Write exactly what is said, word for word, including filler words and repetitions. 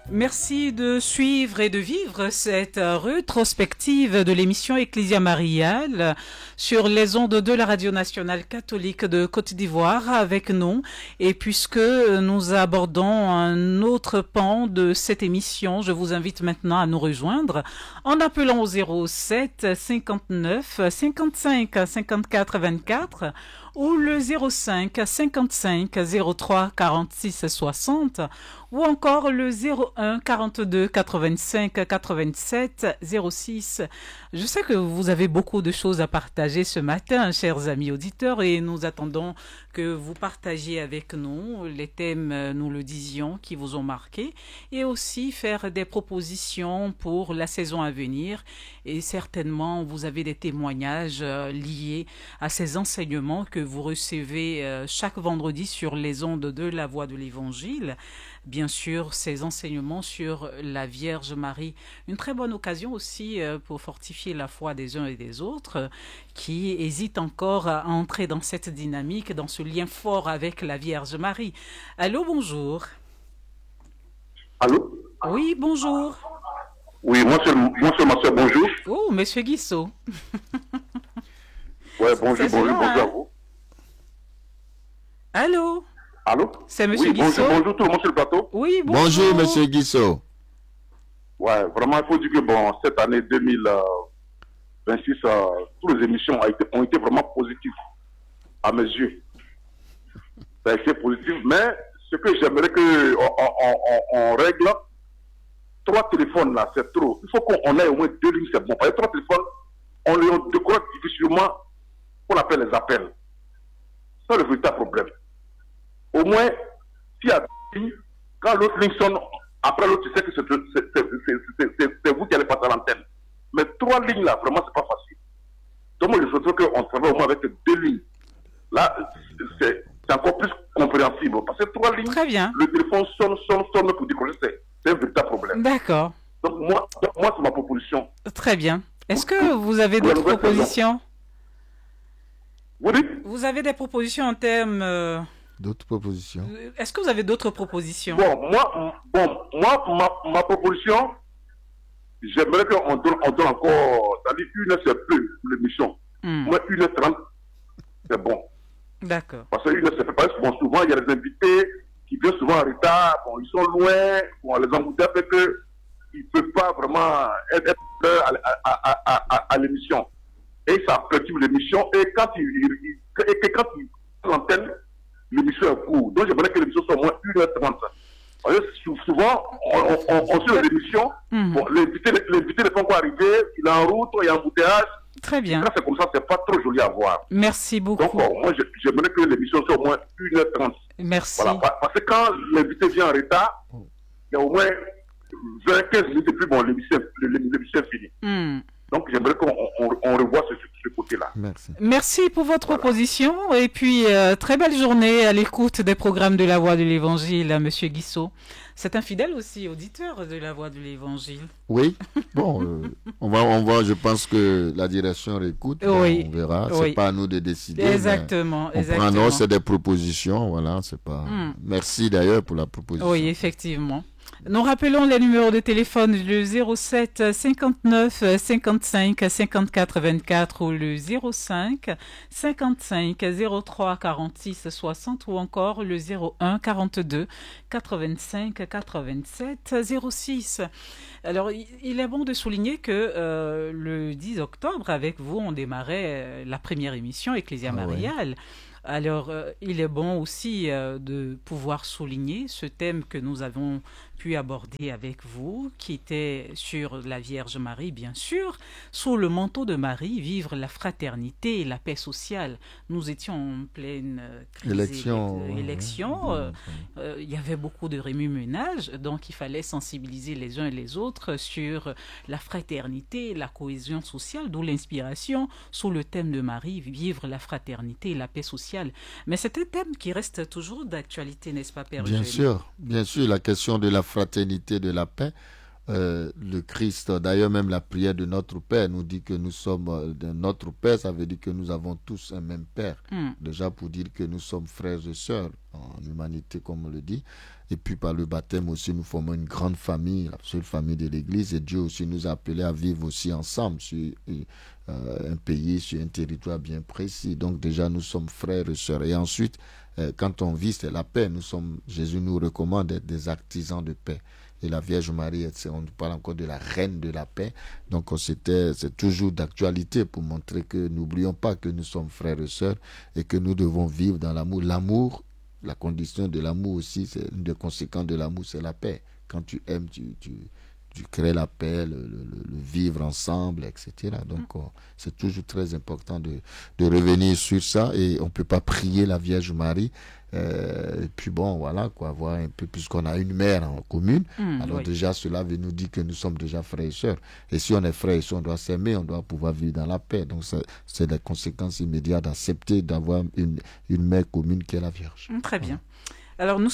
Merci de suivre et de vivre cette rétrospective de l'émission Ecclesia Mariale sur les ondes de la Radio Nationale Catholique de Côte d'Ivoire avec nous. Et puisque nous abordons un autre pan de cette émission, je vous invite maintenant à nous rejoindre en appelant au zéro sept cinquante-neuf cinquante-cinq cinquante-quatre vingt-quatre ou le zéro cinq cinquante-cinq zéro trois quarante-six soixante ou encore le zéro un quarante-deux quatre-vingt-cinq quatre-vingt-sept zéro six. Je sais que vous avez beaucoup de choses à partager ce matin, chers amis auditeurs, et nous attendons que vous partagiez avec nous les thèmes, nous le disions, qui vous ont marqué, et aussi faire des propositions pour la saison à venir. Et certainement, vous avez des témoignages liés à ces enseignements que vous recevez chaque vendredi sur les ondes de la Voix de l'Évangile. Bien sûr, ces enseignements sur la Vierge Marie. Une très bonne occasion aussi pour fortifier la foi des uns et des autres qui hésitent encore à entrer dans cette dynamique, dans ce lien fort avec la Vierge Marie. Allô, bonjour. Allô? Oui, bonjour. Oui, moi c'est ma soeur, bonjour. Oh, monsieur Guissot. Ouais, bonjour, bonjour, bonjour à vous. Allô? Allô? C'est monsieur oui, Guissot. Bonjour, bonjour tout le monde sur le plateau. Oui, bonjour. Bonjour, monsieur Guissot. Ouais, vraiment, il faut dire que bon, cette année deux mille vingt-six, euh, toutes les émissions ont été, ont été vraiment positives à mes yeux. Ça a été positif, mais ce que j'aimerais qu'on on, on, on, on règle, trois téléphones là, c'est trop. Il faut qu'on ait au moins deux lignes, c'est bon. Parce que trois téléphones, on les décroche difficilement qu'on appelle les appels. C'est le véritable problème. Au moins, s'il y a deux lignes, quand l'autre ligne sonne, après l'autre, tu sais que c'est vous qui allez passer à l'antenne. Mais trois lignes là, vraiment, c'est pas facile. Donc, moi, je souhaiterais qu'on travaille au moins avec deux lignes. Là, c'est encore plus compréhensible. Parce que trois lignes, Très bien. Le téléphone sonne, sonne, sonne pour décrocher, c'est un véritable problème. D'accord. Donc, moi, donc, moi c'est ma proposition. Très bien. Est-ce que vous avez d'autres propositions? Vous dites? Vous avez des propositions en termes... Euh... D'autres propositions? Est-ce que vous avez d'autres propositions? Bon, moi, bon, moi ma, ma proposition, j'aimerais qu'on donne, on donne encore, c'est-à-dire une heure, c'est plus l'émission. Mm. Moi, une heure trente, c'est bon. D'accord. Parce que une heure, c'est fait parce que bon, souvent, il y a des invités qui viennent souvent en retard, bon, ils sont loin, bon, les embouteillages fait qu'ils ne peuvent pas vraiment être à, à, à, à, à l'émission. Et ça perturbe l'émission, et quand ils, ils, et que quand ils font l'antenne, l'émission est courte. Donc, j'aimerais que l'émission soit au moins une heure trente. Parce que souvent, on, on, on, on suit l'émission, mm-hmm. Bon, l'invité n'est pas encore arrivé, il est en route, il y a un embouteillage. Très bien. Quand c'est comme ça, c'est pas trop joli à voir. Merci beaucoup. Donc, bon, moi, j'aimerais que l'émission soit au moins une heure trente. Merci. Voilà, parce que quand l'invité vient en retard, il y a au moins vingt à quinze minutes et puis bon, l'émission est finie. Mm. Donc, j'aimerais qu'on on, on revoie ce, ce côté-là. Merci. Merci pour votre voilà. proposition. Et puis, euh, très belle journée à l'écoute des programmes de la Voix de l'Évangile, à monsieur Guissot. C'est un fidèle aussi auditeur de la Voix de l'Évangile. Oui. Bon, euh, on va, on va, je pense que la direction réécoute. Oui. On verra. C'est oui. pas à nous de décider. Exactement. On exactement. prend, non, c'est des propositions. Voilà, c'est pas. Mm. Merci d'ailleurs pour la proposition. Oui, effectivement. Nous rappelons les numéros de téléphone, le zéro sept cinquante-neuf cinquante-cinq cinquante-quatre vingt-quatre ou le zéro cinq cinquante-cinq zéro trois quarante-six soixante ou encore le zéro un quarante-deux quatre-vingt-cinq quatre-vingt-sept zéro six. Alors, il est bon de souligner que euh, le dix octobre, avec vous, on démarrait la première émission Ecclesia Mariale. Ah ouais. Alors, euh, il est bon aussi euh, de pouvoir souligner ce thème que nous avons pu aborder avec vous, qui était sur la Vierge Marie, bien sûr, sous le manteau de Marie, vivre la fraternité et la paix sociale. Nous étions en pleine crise élection. Euh, élection. Euh, euh, il y avait beaucoup de remue-ménage, donc il fallait sensibiliser les uns et les autres sur la fraternité, la cohésion sociale, d'où l'inspiration sous le thème de Marie, vivre la fraternité et la paix sociale. Mais c'est un thème qui reste toujours d'actualité, n'est-ce pas, Père Bien Eugène? sûr, bien sûr, la question de la fraternité, de la paix. euh, le Christ, d'ailleurs même la prière de notre Père nous dit que nous sommes, euh, de notre Père, ça veut dire que nous avons tous un même Père. Mm. Déjà pour dire que nous sommes frères et sœurs en humanité, comme on le dit. Et puis par le baptême aussi, nous formons une grande famille, la seule famille de l'Église. Et Dieu aussi nous a appelés à vivre aussi ensemble sur euh, un pays, sur un territoire bien précis. Donc déjà, nous sommes frères et sœurs. Et ensuite, euh, quand on vit, c'est la paix. Nous sommes, Jésus nous recommande d'être des artisans de paix. Et la Vierge Marie, on nous parle encore de la reine de la paix. Donc c'était, c'est toujours d'actualité pour montrer que n'oublions pas que nous sommes frères et sœurs et que nous devons vivre dans l'amour. L'amour, la condition de l'amour aussi, c'est une des conséquences de l'amour, c'est la paix. Quand tu aimes, tu, tu, tu crées la paix, le, le, le vivre ensemble, et cetera. Donc mm. c'est toujours très important de, de revenir sur ça et on ne peut pas prier la Vierge Marie. Euh, et puis bon, voilà, quoi, voir un peu, puisqu'on a une mère en commune, mmh, alors oui. déjà cela veut nous dire que nous sommes déjà frères et sœurs. Et si on est frères et sœurs, on doit s'aimer, on doit pouvoir vivre dans la paix. Donc ça, c'est la conséquence immédiate d'accepter d'avoir une, une mère commune qui est la Vierge. Très bien. Alors nous